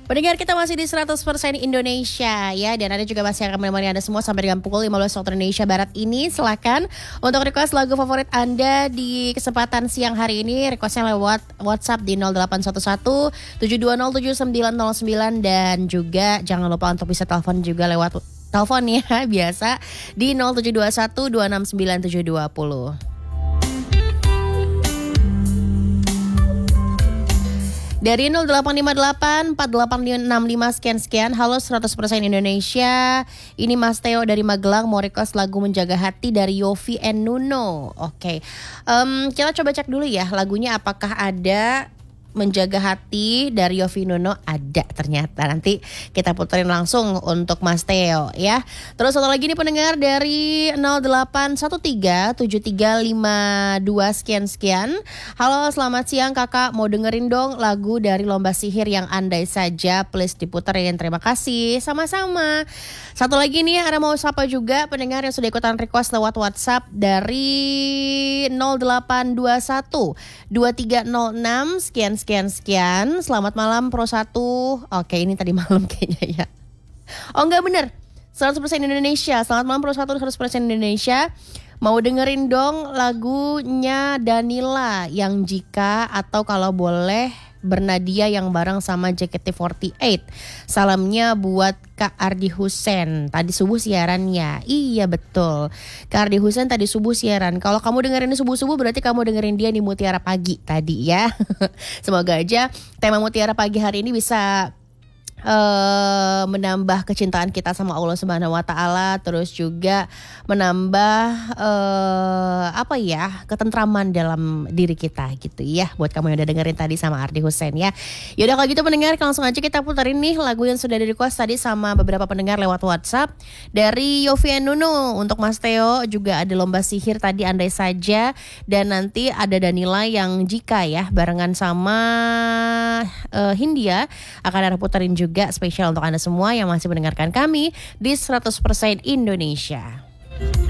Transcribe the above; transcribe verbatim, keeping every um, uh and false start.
Pendengar kita masih di seratus persen Indonesia ya. Dan ada juga masih akan menemani Anda semua sampai dengan pukul lima belas waktu Indonesia Barat ini. Silakan untuk request lagu favorit Anda di kesempatan siang hari ini. Requestnya lewat WhatsApp di nol delapan satu satu tujuh dua nol tujuh sembilan nol sembilan. Dan juga jangan lupa untuk bisa telepon juga lewat telepon ya biasa di nol tujuh dua satu dua enam sembilan tujuh dua nol. Dari nol delapan lima delapan empat delapan enam lima sekian-sekian. Halo seratus persen Indonesia. Ini Mas Theo dari Magelang mau request lagu Menjaga Hati dari Yofi and Nuno. Oke, okay. um, kita coba cek dulu ya lagunya apakah ada. Menjaga Hati dari Yofi Nuno ada ternyata. Nanti kita puterin langsung untuk Mas Theo ya. Terus satu lagi nih pendengar dari nol delapan satu tiga tujuh tiga lima dua sekian-sekian. Halo selamat siang kakak, mau dengerin dong lagu dari Lomba Sihir yang Andai Saja, please diputerin, terima kasih. Sama-sama. Satu lagi nih ada mau sapa juga pendengar yang sudah ikutan request lewat WhatsApp dari nol delapan dua satu dua tiga nol enam sekian sekian sekian. Selamat malam Pro satu. Oke, ini tadi malam kayaknya ya. Oh enggak bener, seratus persen Indonesia. Selamat malam Pro satu seratus persen Indonesia. Mau dengerin dong lagunya Danila yang Jika, atau kalau boleh Bernadia yang bareng sama J K T empat delapan. Salamnya buat Kak Ardi Husen. Tadi subuh siarannya. Iya betul, Kak Ardi Husen tadi subuh siaran. Kalau kamu dengerin subuh-subuh berarti kamu dengerin dia di Mutiara Pagi tadi ya. Semoga aja tema Mutiara Pagi hari ini bisa Uh, menambah kecintaan kita sama Allah Subhanahu wa taala, terus juga menambah uh, apa ya, ketentraman dalam diri kita gitu ya. Buat kamu yang udah dengerin tadi sama Ardi Husen ya. Yaudah kalau gitu pendengar, langsung aja kita puterin nih lagu yang sudah di-request tadi sama beberapa pendengar lewat WhatsApp. Dari Yofi and Nuno untuk Mas Theo, juga ada Lomba Sihir tadi Andai Saja, dan nanti ada Danila yang Jika ya, barengan sama uh, Hindia. Akan ada puterin juga juga spesial untuk Anda semua yang masih mendengarkan kami di seratus persen Indonesia.